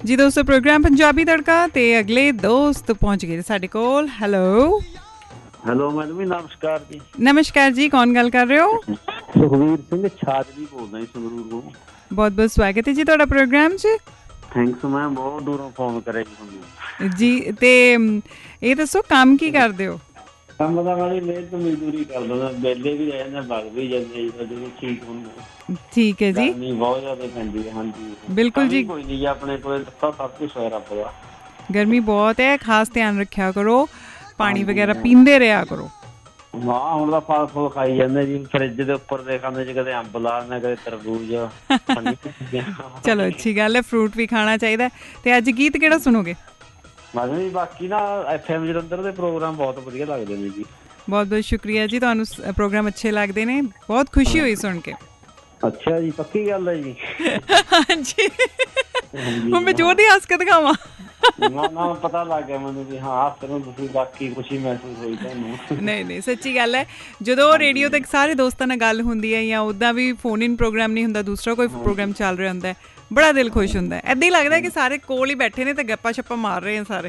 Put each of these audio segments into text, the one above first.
ਜੀ ਦੋਸਤੋ, ਪ੍ਰੋਗਰਾਮ ਪੰਜਾਬੀ ਤੜਕਾ ਤੇ ਅਗਲੇ ਦੋਸਤ ਪਹੁੰਚ ਗਏ ਸਾਡੇ ਕੋਲ। ਹੈਲੋ ਹੈਲੋ ਮੈਡਮ ਜੀ, ਨਮਸਕਾਰ ਜੀ। ਨਮਸਕਾਰ ਜੀ, ਕੌਣ ਗੱਲ ਕਰ ਰਹੇ ਹੋ? ਸੁਖਵੀਰ ਸਿੰਘ ਛਾਜਲੀ ਬੋਲਦਾ ਜੀ, ਸੰਗਰੂਰ ਤੋਂ। ਬਹੁਤ ਬਹੁਤ ਸਵਾਗਤ ਹੈ ਜੀ ਤੁਹਾਡਾ ਪ੍ਰੋਗਰਾਮ 'ਚ। ਥੈਂਕਸ, ਮੈਂ ਬਹੁਤ ਦੂਰੋਂ ਫੋਨ ਕਰਿਆ ਜੀ ਤੁਹਾਨੂੰ ਜੀ। ਤੇ ਇਹ ਦੱਸੋ, ਕੰਮ ਕੀ ਕਰਦੇ ਹੋ? ਕੰਮ ਦਾ ਵਾਲੀ ਮਿਹਨਤ ਮਜ਼ਦੂਰੀ ਕਰਦਾ, ਵਿਹਲੇ ਵੀ ਰਹਿ ਜਾਂਦੇ, ਵਗ ਵੀ ਜਾਂਦੇ ਜਦੋਂ ਠੀਕ ਹੁੰਦਾ। ਠੀਕ ਹੈ ਜੀ। ਗਰਮੀ ਬਹੁਤ ਜ਼ਿਆਦਾ ਪੈਂਦੀ ਹੈ। ਹਾਂਜੀ ਬਿਲਕੁਲ ਜੀ, ਕੋਈ ਨਹੀਂ ਜੀ, ਆਪਣੇ ਕੋਲ ਸਭ ਕੁਛ ਹੈ ਰੱਬ ਦਾ। ਗਰਮੀ ਬਹੁਤ ਹੈ, ਖਾਸ ਧਿਆਨ ਰੱਖਿਆ ਕਰੋ, ਪਾਣੀ ਵਗੈਰਾ ਪੀਂਦੇ ਰਿਹਾ ਕਰੋ। ਹਾਂ, ਹੁਣ ਤਾਂ ਫਲ ਫੁੱਲ ਖਾਈ ਜਾਂਦੇ ਜੀ, ਫਰਿੱਜ ਦੇ ਉੱਪਰ ਦੇ ਖਾਂਦੇ ਜੀ, ਕਦੇ ਅੰਬ ਲਾ ਦਿੰਦੇ, ਕਦੇ ਤਰਬੂਜ। ਚਲੋ ਅੱਛੀ ਗੱਲ ਹੈ, ਫਰੂਟ ਵੀ ਖਾਣਾ ਚਾਹੀਦਾ। ਤੇ ਅੱਜ ਗੀਤ ਕਿਹੜਾ ਸੁਣੋਗੇ? ਮੈਡਮ ਜੀ, ਬਾਕੀ ਨਾ FM ਜਲੰਧਰ ਦੇ ਪ੍ਰੋਗਰਾਮ ਬਹੁਤ ਵਧੀਆ ਲੱਗਦੇ ਨੇ ਜੀ। ਬਹੁਤ ਬਹੁਤ ਸ਼ੁਕਰੀਆ ਜੀ, ਤੁਹਾਨੂੰ ਪ੍ਰੋਗਰਾਮ ਅੱਛੇ ਲੱਗਦੇ ਨੇ, ਬਹੁਤ ਖੁਸ਼ੀ ਹੋਈ ਸੁਣ ਕੇ। ਅੱਛਾ ਜੀ, ਪੱਕੀ ਗੱਲ ਹੈ ਜੀ। ਹਾਂਜੀ, ਹੁਣ ਮੈਂ ਜੋਰ ਦੀ ਹੱਸ ਕੇ ਦਿਖਾਵਾਂ? ਨਾ ਪਤਾ ਲੱਗ ਗਿਆ ਮੈਨੂੰ ਵੀ ਹਾਂ, ਤੁਸੀਂ ਬਾਕੀ ਖੁਸ਼ੀ ਮਹਿਸੂਸ ਹੋਈ ਤੁਹਾਨੂੰ। ਨਹੀਂ ਨਹੀਂ, ਸੱਚੀ ਗੱਲ ਹੈ। ਜਦੋਂ ਰੇਡੀਓ ਤੇ ਸਾਰੇ ਦੋਸਤਾਂ ਨਾਲ ਗੱਲ ਹੁੰਦੀ ਹੈ, ਜਾਂ ਉੱਦਾਂ ਵੀ ਫੋਨ ਇਨ ਪ੍ਰੋਗਰਾਮ ਨਹੀਂ ਹੁੰਦਾ, ਦੂਸਰਾ ਕੋਈ ਪ੍ਰੋਗਰਾਮ ਚੱਲ ਰਿਹਾ ਹੁੰਦਾ, ਬੜਾ ਦਿਲ ਖੁਸ਼ ਹੁੰਦਾ। ਏਦਾਂ ਹੀ ਲੱਗਦਾ ਕਿ ਸਾਰੇ ਕੋਲ ਹੀ ਬੈਠੇ ਨੇ ਤੇ ਗੱਪਾਂ ਛੱਪਾਂ ਮਾਰ ਰਹੇ ਆ ਸਾਰੇ।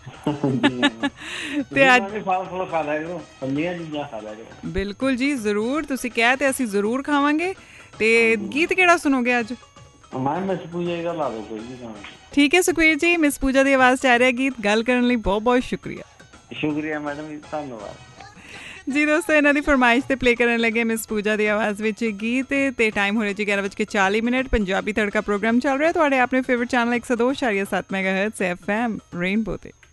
ਤੇ ਅੱਜ ਬਿਲਕੁਲ ਜੀ, ਜ਼ਰੂਰ। ਤੁਸੀਂ ਕਿਹਾ ਤੇ ਅਸੀਂ ਜ਼ਰੂਰ ਖਾਵਾਂਗੇ। ਤੇ ਗੀਤ ਕਿਹੜਾ ਸੁਣੋਗੇ ਅੱਜ? ਠੀਕ ਹੈ ਸੁਖਵੀਰ ਜੀ, ਮਿਸ ਪੂਜਾ ਦੀ ਆਵਾਜ਼ 'ਚ ਆ ਰਿਹਾ ਗੀਤ। ਗੱਲ ਕਰਨ ਲਈ ਬਹੁਤ ਬਹੁਤ ਸ਼ੁਕਰੀਆ। ਸ਼ੁਕਰੀਆ ਮੈਡਮ ਜੀ, ਧੰਨਵਾਦ ਜੀ। ਦੋਸਤੋ, ਇਹਨਾਂ ਦੀ ਫਰਮਾਇਸ਼ ਤੇ ਪਲੇ ਕਰਨ ਲੱਗੇ ਮਿਸ ਪੂਜਾ ਦੀ ਆਵਾਜ਼ ਵਿੱਚ ਗੀਤ। ਤੇ ਟਾਈਮ ਹੋ ਰਿਹਾ ਜੀ 11:40। ਪੰਜਾਬੀ ਤੜਕਾ ਪ੍ਰੋਗਰਾਮ ਚੱਲ ਰਿਹਾ ਤੁਹਾਡੇ ਆਪਣੇ ਫੇਵਰਟ ਚੈਨਲ 102.7 ਮੈਗਾਹਰਟਜ਼ FM ਰੇਨਬੋ ਤੇ।